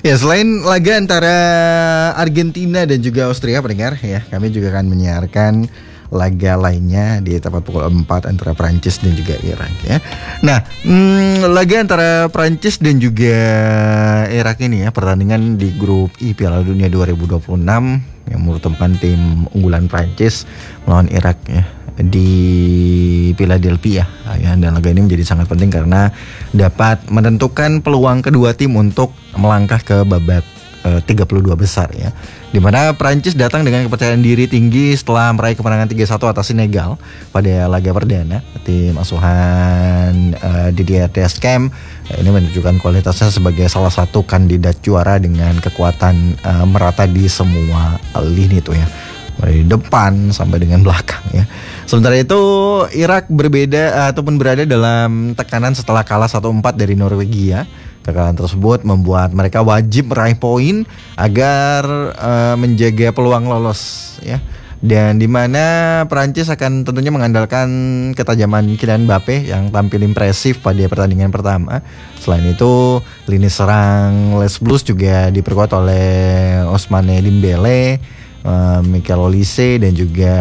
Ya, selain laga antara Argentina dan juga Austria pendengar ya, kami juga akan menyiarkan laga lainnya di tepat pukul 4 antara Prancis dan juga Irak ya. Nah, laga antara Prancis dan juga Irak ini ya, pertandingan di grup I Piala Dunia 2026 yang merupakan tim unggulan Prancis melawan Irak ya di Philadelphia ya, dan laga ini menjadi sangat penting karena dapat menentukan peluang kedua tim untuk melangkah ke babak 32 besar ya. Di mana Prancis datang dengan kepercayaan diri tinggi setelah meraih kemenangan 3-1 atas Senegal pada laga perdana. Tim asuhan Didier Deschamps ini menunjukkan kualitasnya sebagai salah satu kandidat juara dengan kekuatan merata di semua lini itu ya, dari depan sampai dengan belakang ya. Sementara itu Irak berbeda ataupun berada dalam tekanan setelah kalah 1-4 dari Norwegia. Kekalahan tersebut membuat mereka wajib meraih poin agar menjaga peluang lolos ya. Dan di mana Prancis akan tentunya mengandalkan ketajaman Kylian Mbappe yang tampil impresif pada pertandingan pertama. Selain itu, lini serang Les Blues juga diperkuat oleh Ousmane Dembélé, Michael Olise dan juga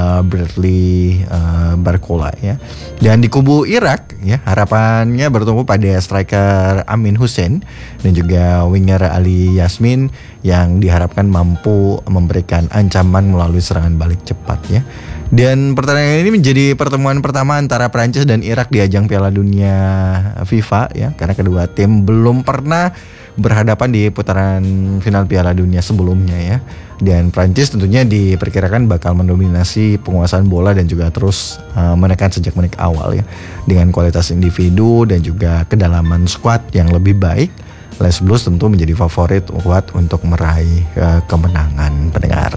Bradley Barcola ya. Dan di kubu Irak ya, harapannya bertumpu pada striker Amin Hussein dan juga winger Ali Yasmin yang diharapkan mampu memberikan ancaman melalui serangan balik cepat ya. Dan pertandingan ini menjadi pertemuan pertama antara Prancis dan Irak di ajang Piala Dunia FIFA ya, karena kedua tim belum pernah berhadapan di putaran final Piala Dunia sebelumnya ya. Dan Prancis tentunya diperkirakan bakal mendominasi penguasaan bola dan juga terus menekan sejak menit awal ya. Dengan kualitas individu dan juga kedalaman skuad yang lebih baik, Les Blues tentu menjadi favorit kuat untuk meraih kemenangan pendengar.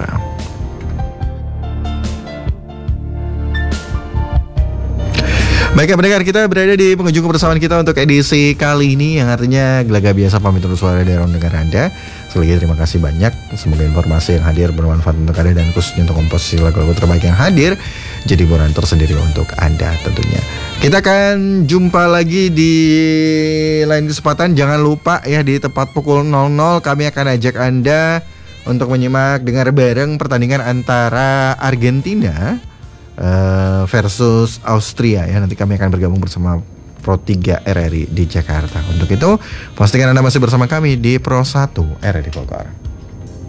Baik ya pendengar, kita berada di penghujung kebersamaan kita untuk edisi kali ini, yang artinya Gelaga Biasa pamit undur suara dari ruang dengar Anda. Sekali lagi terima kasih banyak. Semoga informasi yang hadir bermanfaat untuk Anda dan khususnya untuk komposisi lagu-lagu terbaik yang hadir jadi hiburan tersendiri untuk Anda tentunya. Kita akan jumpa lagi di lain kesempatan. Jangan lupa ya, di tepat pukul 00 kami akan ajak Anda untuk menyimak dengar bareng pertandingan antara Argentina versus Austria ya. Nanti kami akan bergabung bersama Pro 3 RRI di Jakarta. Untuk itu pastikan Anda masih bersama kami di Pro 1 RRI Bogor.